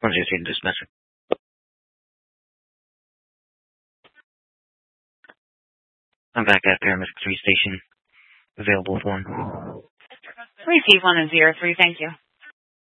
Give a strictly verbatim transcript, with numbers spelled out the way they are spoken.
Once you've seen this message. I'm back at Pyramid three Station. Available with one. Receive one and zero three, thank you.